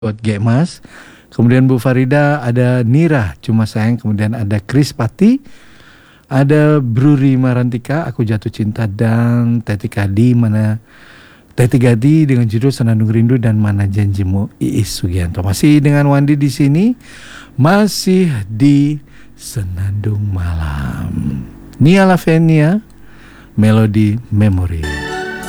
buat Gemas. Kemudian Bu Farida ada Nira Cuma Sayang, kemudian ada Kris Pati, ada Bruri Marantika Aku Jatuh Cinta, dan Teti Gadi dengan judul Senandung Rindu dan Mana Janjimu Iis Sugianto. Masih dengan Wandi di sini, masih di Senandung Malam. Nia Lavenia, Melodi Memori.